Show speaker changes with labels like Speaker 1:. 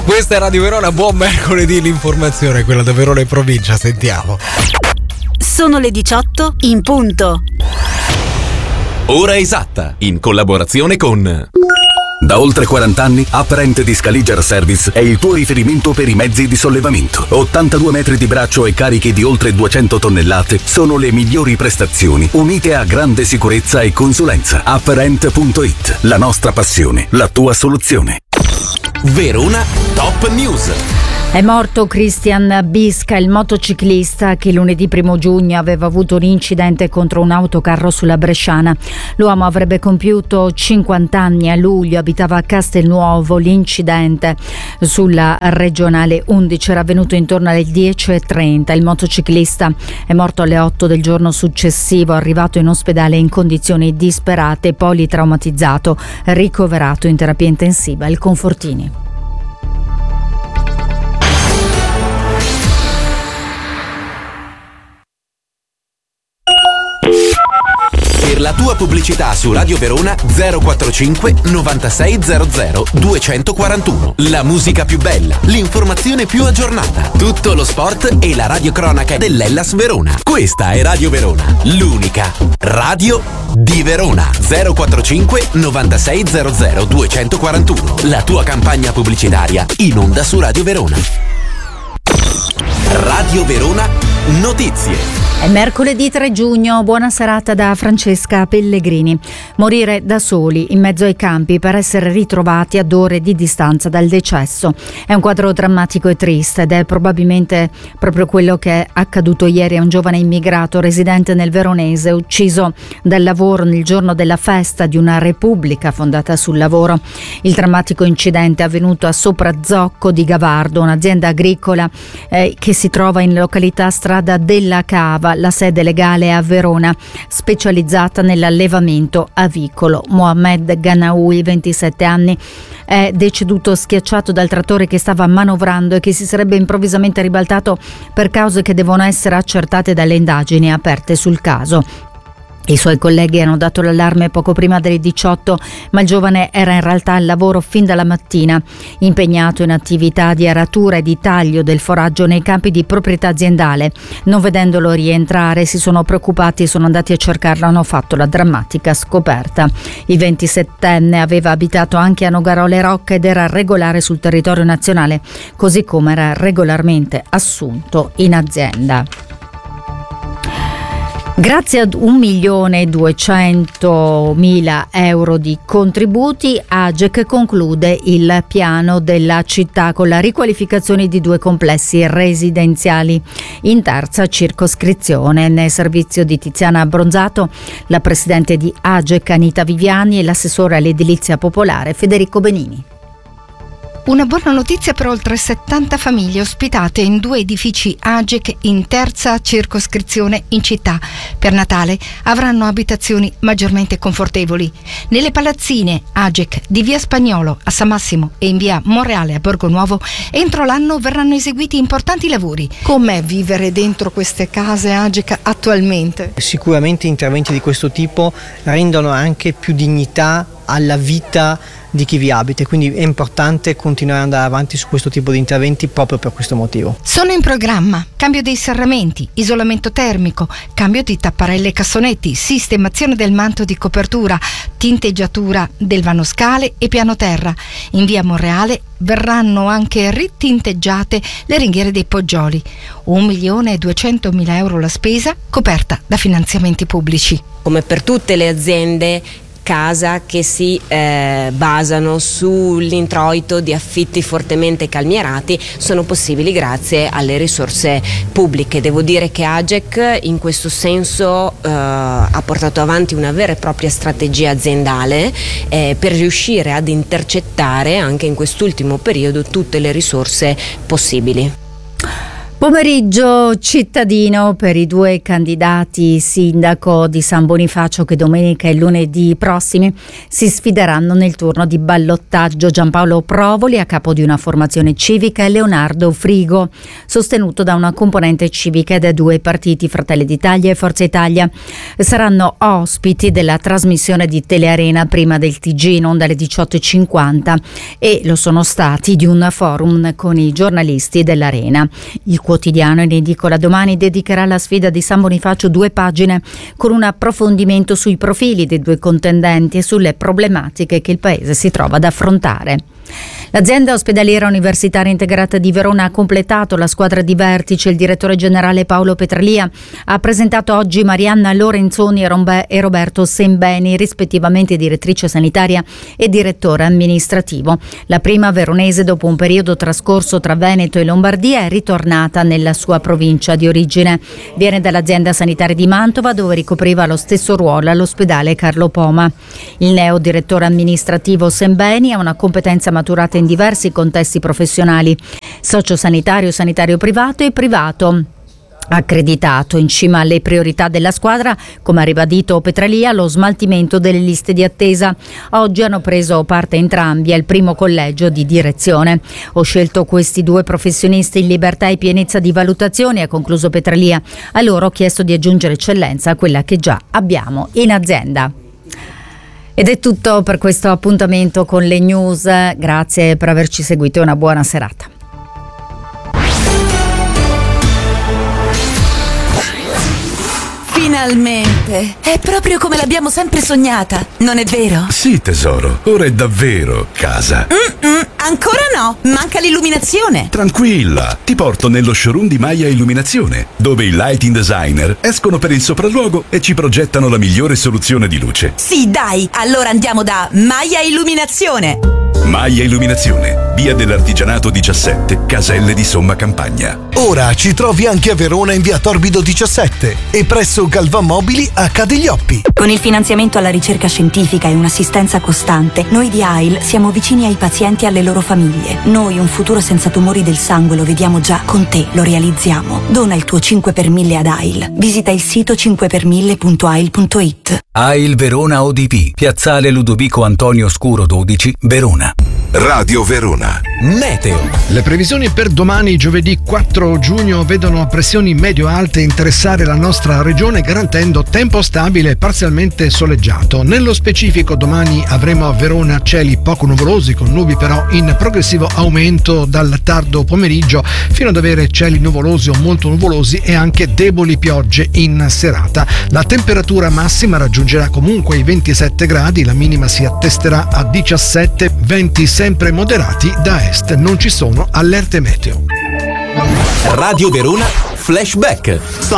Speaker 1: Questa è Radio Verona, buon mercoledì, l'informazione, quella da Verona e provincia, sentiamo.
Speaker 2: Sono le 18 in punto.
Speaker 3: Ora esatta, in collaborazione con... Da oltre 40 anni, Apparent di Scaliger Service è il tuo riferimento per i mezzi di sollevamento. 82 metri di braccio e carichi di oltre 200 tonnellate sono le migliori prestazioni, unite a grande sicurezza e consulenza. Apparent.it, la nostra passione, la tua soluzione. Verona Top News.
Speaker 4: È morto Christian Bisca, il motociclista che lunedì 1 giugno aveva avuto un incidente contro un autocarro sulla Bresciana. L'uomo avrebbe compiuto 50 anni a luglio, abitava a Castelnuovo. L'incidente sulla regionale 11 era avvenuto intorno alle 10:30. Il motociclista è morto alle 8 del giorno successivo, arrivato in ospedale in condizioni disperate, politraumatizzato, ricoverato in terapia intensiva al Confortini.
Speaker 3: Per la tua pubblicità su Radio Verona 045 9600 241. La musica più bella, l'informazione più aggiornata, tutto lo sport e la radiocronaca dell'Hellas Verona. Questa è Radio Verona, l'unica radio di Verona. 045 9600 241. La tua campagna pubblicitaria in onda su Radio Verona. Radio Verona Notizie.
Speaker 4: È mercoledì 3 giugno, buona serata da Francesca Pellegrini. Morire da soli in mezzo ai campi per essere ritrovati ad ore di distanza dal decesso. È un quadro drammatico e triste ed è probabilmente proprio quello che è accaduto ieri a un giovane immigrato residente nel Veronese, ucciso dal lavoro nel giorno della festa di una repubblica fondata sul lavoro. Il drammatico incidente è avvenuto a Soprazocco di Gavardo, un'azienda agricola che si trova in località Strada della Cava. La sede legale è a Verona, specializzata nell'allevamento avicolo. Mohamed Ganaoui, 27 anni, è deceduto schiacciato dal trattore che stava manovrando e che si sarebbe improvvisamente ribaltato per cause che devono essere accertate dalle indagini aperte sul caso. I suoi colleghi hanno dato l'allarme poco prima delle 18, ma il giovane era in realtà al lavoro fin dalla mattina, impegnato in attività di aratura e di taglio del foraggio nei campi di proprietà aziendale. Non vedendolo rientrare, si sono preoccupati e sono andati a cercarlo, hanno fatto la drammatica scoperta. Il 27enne aveva abitato anche a Nogarole Rocca ed era regolare sul territorio nazionale, così come era regolarmente assunto in azienda. Grazie ad 1.200.000 euro di contributi, AGEC conclude il piano della città con la riqualificazione di 2 complessi residenziali in terza circoscrizione. Nel servizio di Tiziana Abbronzato, la presidente di AGEC Anita Viviani e l'assessore all'edilizia popolare Federico Benini.
Speaker 5: Una buona notizia per oltre 70 famiglie ospitate in 2 edifici AGEC in terza circoscrizione in città. Per Natale avranno abitazioni maggiormente confortevoli. Nelle palazzine AGEC di via Spagnolo a San Massimo e in via Monreale a Borgo Nuovo entro l'anno verranno eseguiti importanti lavori. Com'è vivere dentro queste case AGEC attualmente?
Speaker 6: Sicuramente interventi di questo tipo rendono anche più dignità alla vita di chi vi abita, quindi è importante continuare ad andare avanti su questo tipo di interventi proprio per questo motivo.
Speaker 5: Sono in programma cambio dei serramenti, isolamento termico, cambio di tapparelle e cassonetti, sistemazione del manto di copertura, tinteggiatura del vanoscale e piano terra. In via Monreale verranno anche ritinteggiate le ringhiere dei poggioli. 1.200.000 euro la spesa, coperta da finanziamenti pubblici.
Speaker 7: Come per tutte le aziende casa che si basano sull'introito di affitti fortemente calmierati sono possibili grazie alle risorse pubbliche. Devo dire che AGEC in questo senso ha portato avanti una vera e propria strategia aziendale per riuscire ad intercettare anche in quest'ultimo periodo tutte le risorse possibili.
Speaker 4: Pomeriggio cittadino per i due candidati sindaco di San Bonifacio che domenica e lunedì prossimi si sfideranno nel turno di ballottaggio. Giampaolo Provoli a capo di una formazione civica e Leonardo Frigo sostenuto da una componente civica e da due partiti, Fratelli d'Italia e Forza Italia. Saranno ospiti della trasmissione di Telearena prima del TG in onda alle 18:50 e lo sono stati di un forum con i giornalisti dell'Arena. Il quotidiano in edicola domani dedicherà alla sfida di San Bonifacio 2 pagine con un approfondimento sui profili dei due contendenti e sulle problematiche che il paese si trova ad affrontare. L'azienda ospedaliera universitaria integrata di Verona ha completato la squadra di vertice. Il direttore generale Paolo Petralia ha presentato oggi Marianna Lorenzoni e Roberto Sembeni, rispettivamente direttrice sanitaria e direttore amministrativo. La prima veronese, dopo un periodo trascorso tra Veneto e Lombardia, è ritornata nella sua provincia di origine. Viene dall'azienda sanitaria di Mantova, dove ricopriva lo stesso ruolo all'ospedale Carlo Poma. Il neo direttore amministrativo Sembeni ha una competenza maturata in diversi contesti professionali, sociosanitario, sanitario privato e privato accreditato. In cima alle priorità della squadra, come ha ribadito Petralia, lo smaltimento delle liste di attesa. Oggi hanno preso parte entrambi al primo collegio di direzione. Ho scelto questi due professionisti in libertà e pienezza di valutazione, ha concluso Petralia. A loro ho chiesto di aggiungere eccellenza a quella che già abbiamo in azienda. Ed è tutto per questo appuntamento con le news. Grazie per averci seguito e una buona serata.
Speaker 8: Finalmente! È proprio come l'abbiamo sempre sognata, non è vero?
Speaker 9: Sì, tesoro, ora è davvero casa.
Speaker 8: Ancora no, manca l'illuminazione.
Speaker 9: Tranquilla, ti porto nello showroom di Maia Illuminazione, dove i lighting designer escono per il sopralluogo e ci progettano la migliore soluzione di luce.
Speaker 8: Sì, dai, allora andiamo da Maia Illuminazione.
Speaker 9: Maia Illuminazione, via dell'Artigianato 17, Caselle di Somma Campagna.
Speaker 10: Ora ci trovi anche a Verona in via Torbido 17 e presso Galvan Mobili a Cadiglioppi.
Speaker 11: Con il finanziamento alla ricerca scientifica e un'assistenza costante, noi di AIL siamo vicini ai pazienti e alle loro famiglie. Noi un futuro senza tumori del sangue lo vediamo già, con te lo realizziamo. Dona il tuo 5 per 1000 ad AIL. Visita il sito 5per1000.ail.it.
Speaker 12: AIL Verona ODP, piazzale Ludovico Antonio Scuro 12, Verona.
Speaker 13: Radio Verona.
Speaker 14: Meteo. Le previsioni per domani, giovedì 4 giugno, vedono pressioni medio-alte interessare la nostra regione, garantendo tempo stabile e parzialmente soleggiato. Nello specifico, domani avremo a Verona cieli poco nuvolosi, con nubi però in progressivo aumento dal tardo pomeriggio, fino ad avere cieli nuvolosi o molto nuvolosi e anche deboli piogge in serata. La temperatura massima raggiungerà comunque i 27 gradi, la minima si attesterà a 17, venti sempre moderati da est, non ci sono allerte meteo.
Speaker 3: Radio Verona Flashback.